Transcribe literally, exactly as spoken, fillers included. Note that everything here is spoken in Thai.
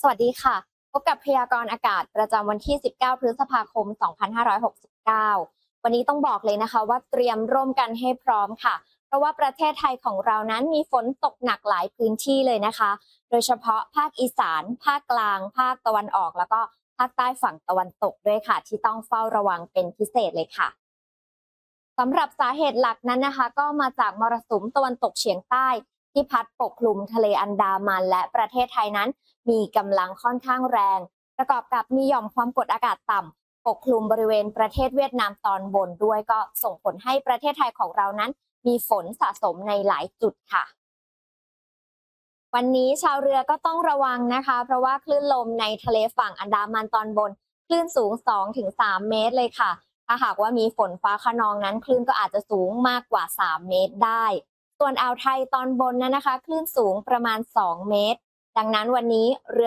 สวัสดีค่ะพบกับพยากรณ์อากาศประจำวันที่ สิบเก้า พฤษภาคม สองพันห้าร้อยหกสิบเก้า วันนี้ต้องบอกเลยนะคะว่าเตรียมร่วมกันให้พร้อมค่ะ เพราะว่าประเทศไทยของเรานั้นมีฝนตกหนักหลายพื้นที่เลยนะคะ โดยเฉพาะภาคอีสาน ภาคกลาง ภาคตะวันออก แล้วก็ภาคใต้ฝั่งตะวันตกด้วยค่ะที่ต้องเฝ้าระวังเป็นพิเศษเลยค่ะ สำหรับสาเหตุหลักนั้นนะคะก็มาจากมรสุมตะวันตกเฉียงใต้ที่พัดปกคลุมทะเลอันดามันและประเทศไทยนั้นมีกำลังค่อนข้างแรง ประกอบกับมีหย่อมความกดอากาศต่ำปกคลุมบริเวณประเทศเวียดนามตอนบนด้วยก็ส่งผลให้ประเทศไทยของเรานั้นมีฝนสะสมในหลายจุดค่ะ วันนี้ชาวเรือก็ต้องระวังนะคะเพราะว่าคลื่นลมในทะเลฝั่งอันดามันตอนบนคลื่นสูง สองถึงสาม เมตรเลยค่ะถ้าหากว่ามีฝนฟ้าคะนองนั้นคลื่นก็อาจจะสูงมากกว่า สาม เมตรได้ส่วนอ่าวไทยตอนบนนั้นนะคะคลื่นสูงประมาณ สอง เมตรดังนั้นวันนี้เรือ